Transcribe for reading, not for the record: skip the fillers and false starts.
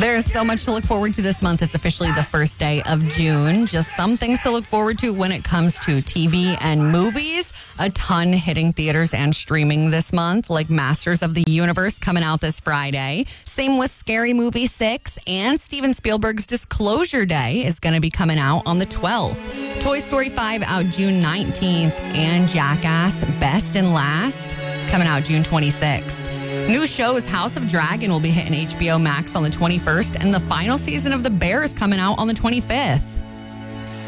There's so much to look forward to this month. It's officially the first day of June. Just some things to look forward to when it comes to TV and movies. A ton hitting theaters and streaming this month, like Masters of the Universe coming out this Friday. Same with Scary Movie 6, and Steven Spielberg's Disclosure Day is going to be coming out on the 12th. Toy Story 5 out June 19th, and Jackass Best and Last coming out June 26th. New shows House of Dragon will be hitting HBO Max on the 21st, and the final season of The Bear is coming out on the 25th.